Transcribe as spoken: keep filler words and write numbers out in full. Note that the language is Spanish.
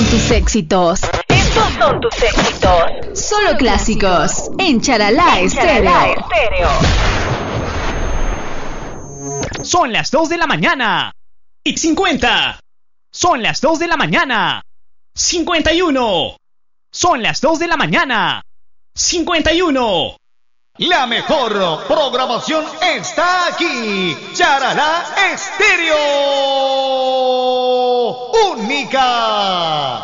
son tus éxitos. Estos son tus éxitos. Solo clásicos en Charalá Estéreo. Son las dos de la mañana y cincuenta. Son las dos de la mañana. cincuenta y uno. Son las dos de la mañana. cincuenta y uno. La mejor programación está aquí. Charalá Estéreo. Única.